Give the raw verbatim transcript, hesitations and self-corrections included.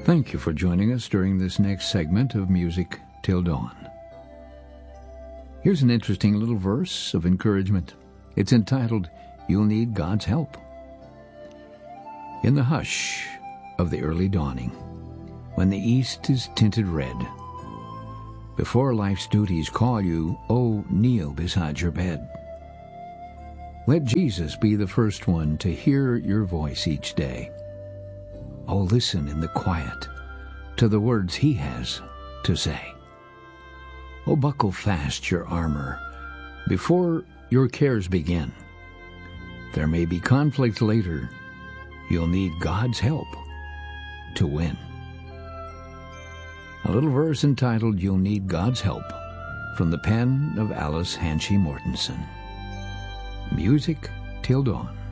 Thank you for joining us during this next segment of Music Till Dawn. Here's an interesting little verse of encouragement. It's entitled, You'll Need God's Help. In the hush of the early dawning, when the east is tinted red, before life's duties call you, oh, kneel beside your bed. Let Jesus be the first one to hear your voice each day. Oh, listen in the quiet to the words he has to say. Oh, buckle fast your armor before your cares begin. There may be conflict later. You'll need God's help to win. A little verse entitled, You'll Need God's Help, from the pen of Alice Hanshy Mortensen. Music Till Dawn.